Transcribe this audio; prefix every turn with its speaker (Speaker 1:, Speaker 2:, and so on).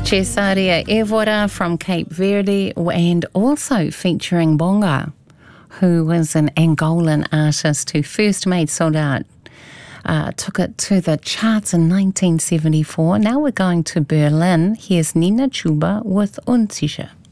Speaker 1: Cesaria Evora from Cape Verde, and also featuring Bonga, who was an Angolan artist who first made Saudade. Took it to the charts in 1974. Now we're going to Berlin. Here's Nina Chuba with Unsicher.